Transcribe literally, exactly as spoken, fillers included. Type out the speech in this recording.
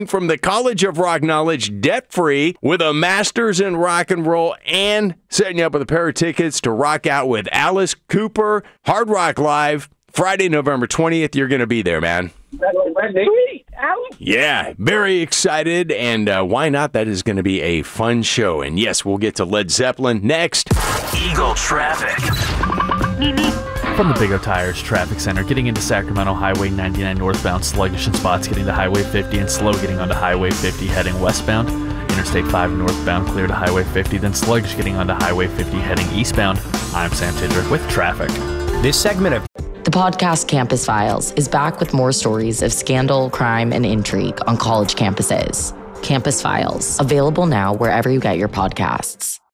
From the College of Rock Knowledge, debt-free, with a master's in rock and roll, and setting you up with a pair of tickets to rock out with Alice Cooper, Hard Rock Live, Friday, November twentieth. You're going to be there, man. Sweet, Alice. Yeah, very excited, and uh, why not? That is going to be a fun show. And yes, we'll get to Led Zeppelin next. Eagle Traffic. From the Big O Tires Traffic Center, getting into Sacramento, Highway ninety-nine northbound, sluggish in spots getting to Highway fifty, and slow getting onto Highway fifty heading westbound. Interstate five northbound clear to Highway fifty, then sluggish getting onto Highway fifty heading eastbound. I'm Sam Tidrick with traffic. This segment of The podcast Campus Files is back with more stories of scandal, crime, and intrigue on college campuses. Campus Files, available now wherever you get your podcasts.